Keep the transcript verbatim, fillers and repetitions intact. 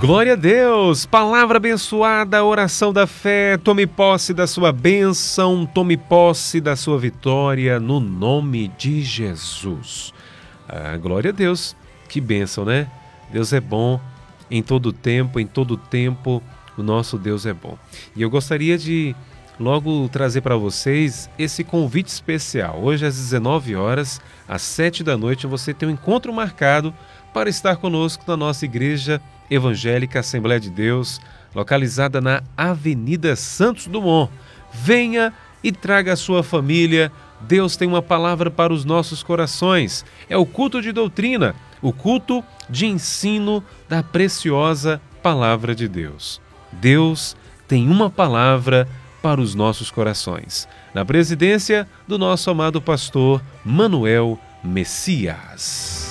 Glória a Deus! Palavra abençoada, oração da fé. Tome posse da sua bênção, tome posse da sua vitória no nome de Jesus. Ah, glória a Deus! Que bênção, né? Deus é bom em todo tempo, em todo tempo o nosso Deus é bom. E eu gostaria de logo trazer para vocês esse convite especial. Hoje às dezenove horas, às sete da noite, você tem um encontro marcado para estar conosco na nossa Igreja Evangélica Assembleia de Deus, localizada na Avenida Santos Dumont. Venha e traga a sua família. Deus tem uma palavra para os nossos corações. É o culto de doutrina, o culto de ensino da preciosa Palavra de Deus. Deus tem uma palavra para os nossos corações. Na presidência do nosso amado pastor Manuel Messias.